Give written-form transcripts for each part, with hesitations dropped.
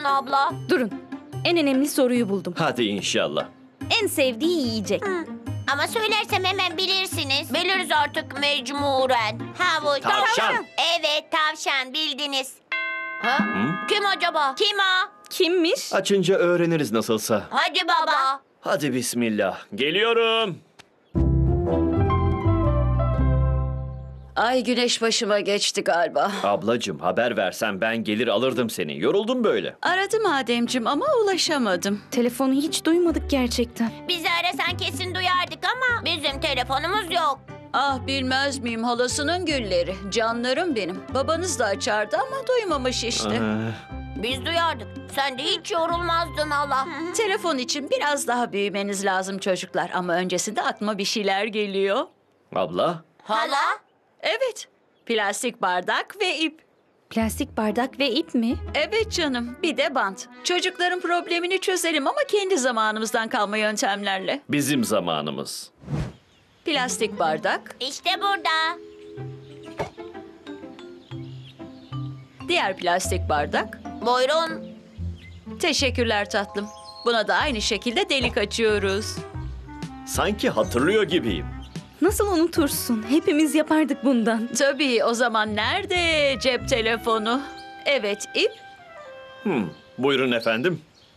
telefon abla? Durun. En önemli soruyu buldum. Hadi inşallah. En sevdiği yiyecek. Ama söylersem hemen bilirsiniz. Biliriz artık mecburen. Havuç. Tavşan. Evet, tavşan bildiniz. Ha? Kim acaba? Kim o? Kimmiş? Açınca öğreniriz nasılsa. Hadi baba. Hadi bismillah. Geliyorum. Ay güneş başıma geçti galiba. Ablacığım haber versen ben gelir alırdım seni. Yoruldum böyle. Aradım Ademcim ama ulaşamadım. Telefonu hiç duymadık gerçekten. Bizi arasan kesin duyardık ama bizim telefonumuz yok. Ah bilmez miyim halasının gülleri. Canlarım benim. Babanız da açardı ama duymamış işte. Biz duyardık. Sen de hiç yorulmazdın hala. Telefon için biraz daha büyümeniz lazım çocuklar. Ama öncesinde aklıma bir şeyler geliyor. Abla. Hala? Evet, plastik bardak ve ip. Plastik bardak ve ip mi? Evet canım, bir de bant. Çocukların problemini çözelim ama kendi zamanımızdan kalma yöntemlerle. Bizim zamanımız. Plastik bardak, İşte burada. diğer plastik bardak. Buyurun. Teşekkürler tatlım. Buna da aynı şekilde delik açıyoruz. Sanki hatırlıyor gibiyim. Nasıl unutursun? Hepimiz yapardık bundan. Tabii o zaman nerede cep telefonu? Evet, ip. Buyurun efendim.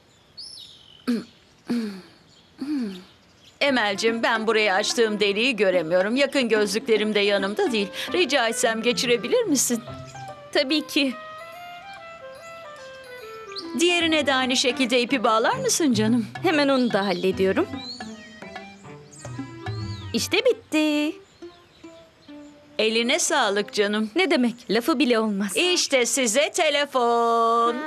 Emel'cim ben buraya açtığım deliği göremiyorum. Yakın gözlüklerim de yanımda değil. Rica etsem geçirebilir misin? Tabii ki. Diğerine de aynı şekilde ipi bağlar mısın canım? Hemen onu da hallediyorum. İşte bitti. Eline sağlık canım. Ne demek? Lafı bile olmaz. İşte size telefon.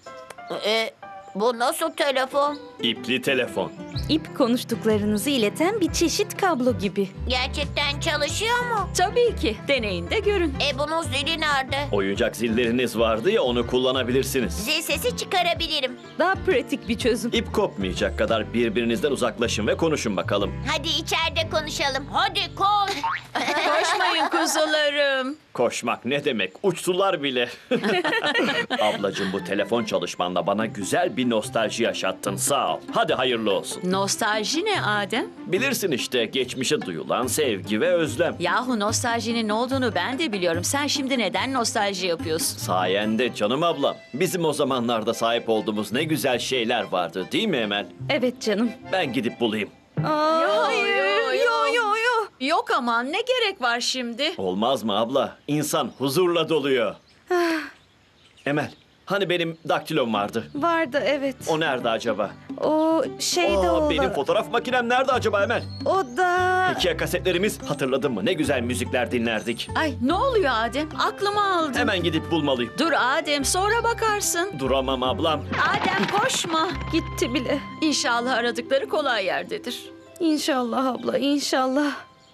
Bu nasıl telefon? İpli telefon. İp konuştuklarınızı ileten bir çeşit kablo gibi. Gerçekten çalışıyor mu? Tabii ki. Deneyin de görün. Bunun zili nerede? Oyuncak zilleriniz vardı ya onu kullanabilirsiniz. Zil sesi çıkarabilirim. Daha pratik bir çözüm. İp kopmayacak kadar birbirinizden uzaklaşın ve konuşun bakalım. Hadi içeride konuşalım. Hadi koş. Koşmayın kuzularım. Koşmak ne demek? Uçtular bile. Ablacığım bu telefon çalışmanla bana güzel bir nostalji yaşattın. Sağ ol. Hadi hayırlı olsun. Nostalji ne Adem? Bilirsin işte geçmişe duyulan sevgi ve özlem. Yahu nostaljinin ne olduğunu ben de biliyorum. Sen şimdi neden nostalji yapıyorsun? Sayende canım ablam. Bizim o zamanlarda sahip olduğumuz ne güzel şeyler vardı değil mi Emel? Evet canım. Ben gidip bulayım. Hayır. Yo. Yok aman ne gerek var şimdi? Olmaz mı abla? İnsan huzurla doluyor. Emel, hani benim daktilom vardı? Vardı evet. O nerede acaba? O şeyde o. Benim fotoğraf makinem nerede acaba Emel? O da... Peki ya kasetlerimiz? Hatırladın mı? Ne güzel müzikler dinlerdik. Ay ne oluyor Adem? Aklımı aldın. Hemen gidip bulmalıyım. Dur Adem sonra bakarsın. Duramam ablam. Adem koşma. Gitti bile. İnşallah aradıkları kolay yerdedir. İnşallah abla inşallah.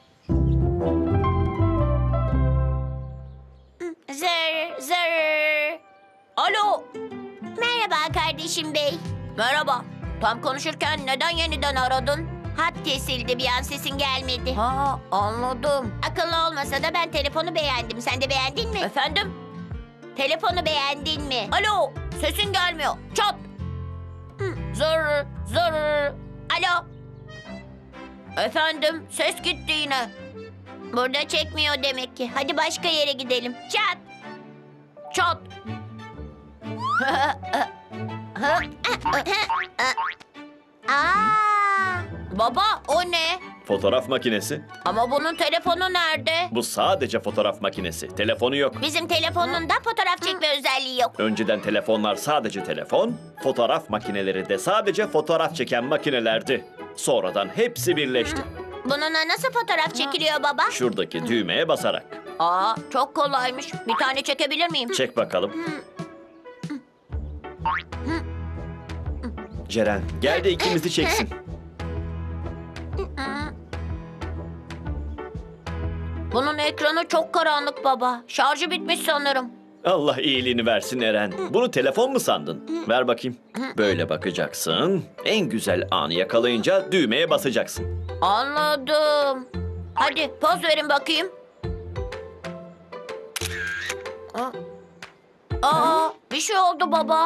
Zır zır. Alo. Merhaba kardeşim bey. Merhaba. Tam konuşurken neden yeniden aradın? Hat kesildi bir an sesin gelmedi. Ha anladım. Akıllı olmasa da ben telefonu beğendim. Sen de beğendin mi? Efendim? Telefonu beğendin mi? Alo sesin gelmiyor. Çat. Zır zır. Alo. Efendim ses gitti yine. Burada çekmiyor demek ki. Hadi başka yere gidelim. Çat. Çat. Aa, baba o ne? Fotoğraf makinesi. Ama bunun telefonu nerede? Bu sadece fotoğraf makinesi. Telefonu yok. Bizim telefonun da fotoğraf çekme özelliği yok. Önceden telefonlar sadece telefon, fotoğraf makineleri de sadece fotoğraf çeken makinelerdi. Sonradan hepsi birleşti. Bununla nasıl fotoğraf çekiliyor baba? Şuradaki düğmeye basarak. Aa, çok kolaymış. Bir tane çekebilir miyim? Çek bakalım. Ceren, gel de ikimizi çeksin. Bunun ekranı çok karanlık baba. Şarjı bitmiş sanırım. Allah iyiliğini versin Eren. Bunu telefon mu sandın? Ver bakayım. Böyle bakacaksın. En güzel anı yakalayınca düğmeye basacaksın. Anladım. Hadi poz verin bakayım. Aa, bir şey oldu baba.